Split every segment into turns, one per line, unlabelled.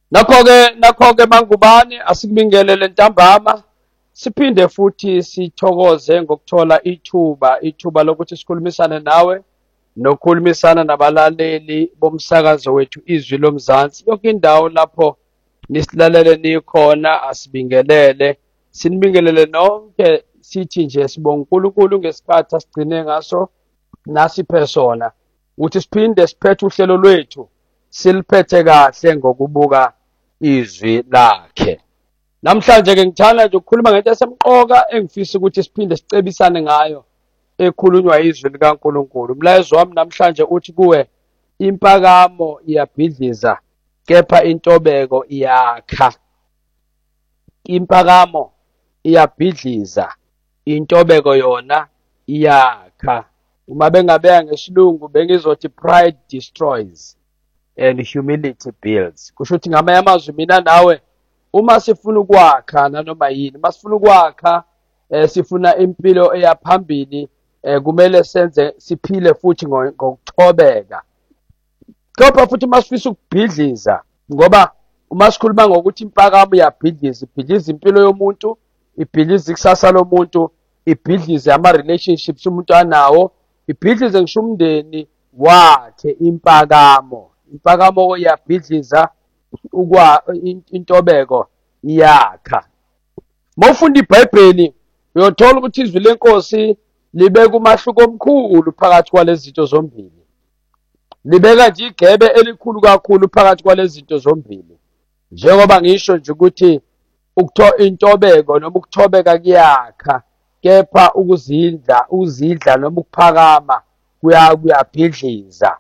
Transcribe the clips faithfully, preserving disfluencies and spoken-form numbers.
Nakho-ke nakho-ke mangubane asikubingelele ntambama siphinde futhi sithokoze ngokuthola ithuba ithuba lokuthi sikhulumisane nawe nokukhulumisana nabalaleli bomsakazo wethu Izwi loMzansi. Yonke indawo lapho nisilalele nikhona asibingelele, sinibingelele nonke sithi nje sibonga uNkulunkulu ngesikhathi asigcine ngaso nasiphe sona ukuthi siphinde siphethe uhlelo lwethu siliphethe kahle ngokubuka izwi lakhe. Namhlanje ke ngithanda nje ukukhuluma ngento esemqoka engifisa ukuthi siphinde sicebisane ngayo ekhulunywa izwi likaNkulunkulu. Umlayezo wami namhlanje uthi kuwe, impakamo iyabhidliza kepha intobeko iyakha. Impakamo iyabhidliza, intobeko yona iyakha. Uma bengabeka ngesilungu bengizothi pride destroys and humility builds. Kusho ukuthi ngamanye amazwi mina nawe uma sifuna ukwakha nanoma yini, masifuna ukwakha eh, sifuna impilo eyaphambili eh, kumele senze siphile futhi ngokuthobeka. Kepha futhi masifisa ukubhidliza, ngoba uma sikhuluma ngokuthi impakamo iyabhidliza, ibhidliza impilo yomuntu, ibhidliza ikusasa lomuntu, ibhidlize ama-relationships umuntu anawo, ibhidlize ngisho umndeni wakhe. Impakamo impakamo iyabhidliza, ukwa intobeko iyakha. Mawufunda iBhayibheli uyothola ukuthi izwi lenkosi libeka umahluko omkhulu phakathi kwalezi zinto zombili, libeka nje igebe elikhulu kakhulu phakathi kwalezi zinto zombili. Njengoba ngisho nje ukuthi intobeko noma ukuthobeka kuyakha, kepha ukuzidla uzidla noma ukuphakama kuyabhidliza.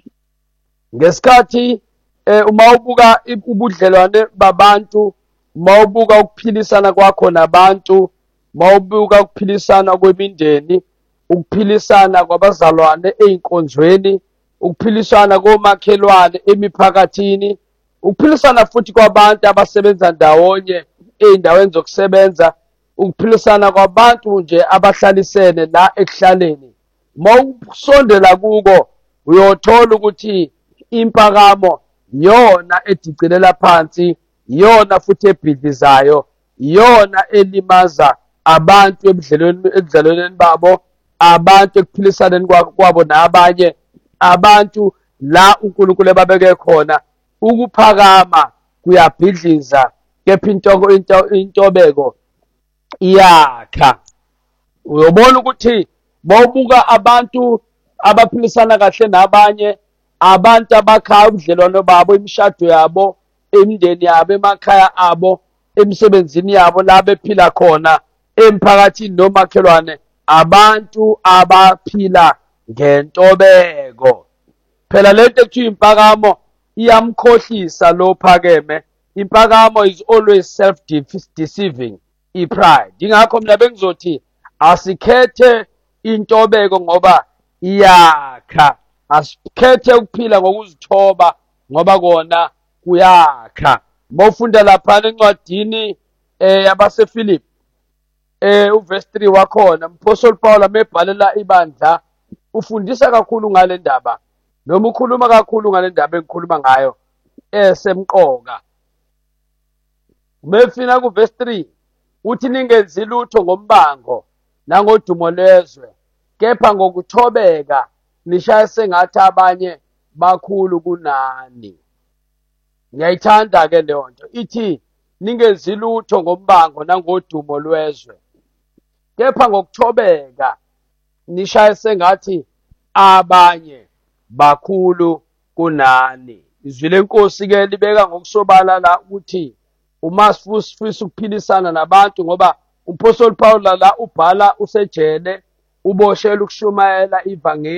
Ngesikhathi uma ubuka ubudlelwane babantu, uma ubuka ukuphilisana kwakho nabantu, uma ubuka ukuphilisana kwemindeni, ukuphilisana kwabazalwane ey'nkonzweni, ukuphilisana komakhelwane emiphakathini, ukuphilisana futhi kwabantu abasebenza ndawonye ey'ndaweni zokusebenza, ukuphilisana kwabantu nje abahlalisene la ekuhlaleni. Uma usondela kuko uyothola ukuthi impakamo yona edicelela phansi, yona futhi ebhidlizayo, yona elimaza abantu ebudlelwaneni babo, abantu ekuphilisaneni kwabo nabanye abantu la uNkulunkulu ebabeke khona. Ukuphakama kuyabhidliza kepha intobeko iyakha. Uyobona ukuthi bawubuka abantu abaphilisana kahle nabanye, abantu abakha ubudlelwano babo, imishado yabo, imindeni yabo, emakhaya abo, emsebenzini yabo la bephila khona, emphakathini nomakhelwane, abantu abaphila ngentobeko. Phela lento ekuthiwa impakamo iyamkhohlisa lo phakeme. Impakamo is always self-deceiving, i-pride. Ingakho mina bengizothi asikhethe intobeko ngoba iyakha, asikhethe ukuphila ngokuzithoba ngoba kona kuyakha. Mawufunda laphana encwadini eh yabaseFilipi eh uverse three wakhona, uMaphostoli Paul amebhalela ibandla ufundisa kakhulu ngale ndaba, noma ukhuluma kakhulu ngale ndaba engikhuluma ngayo esemqoka. Mefina kuverse three uthi ningenzi lutho ngombango nangodumo lwezwe, kepha ngokuthobeka nishaye sengathi abanye bakhulu kunani. Ngiyayithanda ke leyo nto ithi ningenzi lutho ngombango nangodumo lwezwe, kepha ngokuthobeka nishaye sengathi abanye bakhulu kunani. Izwi lenkosi ke libeka ngokusobala la ukuthi uma sifisa ukuphilisana nabantu, ngoba uMaphostoli Paul la ubhala usejele, uboshela ukushumayela ivangeli